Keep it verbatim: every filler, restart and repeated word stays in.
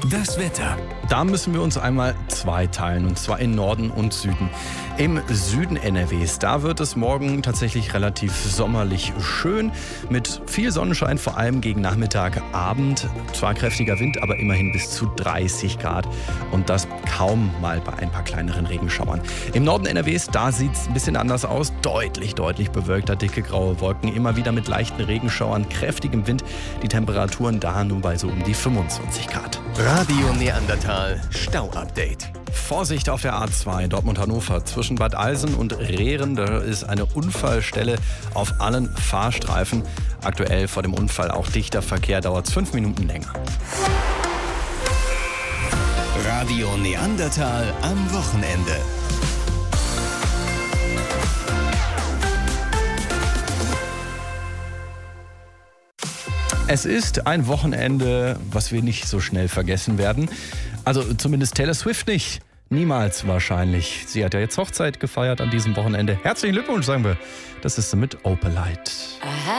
Das Wetter. Da müssen wir uns einmal zweiteilen, und zwar in Norden und Süden. Im Süden N R Ws, da wird es morgen tatsächlich relativ sommerlich schön, mit viel Sonnenschein, vor allem gegen Nachmittag, Abend. Zwar kräftiger Wind, aber immerhin bis zu dreißig Grad und das kaum mal bei ein paar kleineren Regenschauern. Im Norden N R Ws, da sieht es ein bisschen anders aus, deutlich, deutlich bewölkter, dicke graue Wolken, immer wieder mit leichten Regenschauern, kräftigem Wind, die Temperaturen da nur bei so um die fünfundzwanzig Grad. Radio Neandertal Stau-Update. Vorsicht auf der A zwei Dortmund-Hannover zwischen Bad Alsen und Rehren. Da ist eine Unfallstelle auf allen Fahrstreifen. Aktuell vor dem Unfall auch dichter Verkehr, dauert es fünf Minuten länger. Radio Neandertal am Wochenende. Es ist ein Wochenende, was wir nicht so schnell vergessen werden. Also zumindest Taylor Swift nicht. Niemals wahrscheinlich. Sie hat ja jetzt Hochzeit gefeiert an diesem Wochenende. Herzlichen Glückwunsch, sagen wir. Das ist mit Opalite.